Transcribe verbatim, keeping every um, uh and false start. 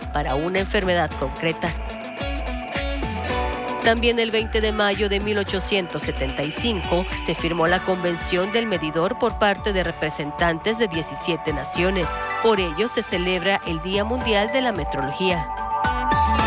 para una enfermedad concreta. También el veinte de mayo de mil ochocientos setenta y cinco se firmó la Convención del Medidor por parte de representantes de diecisiete naciones. Por ello se celebra el Día Mundial de la Metrología.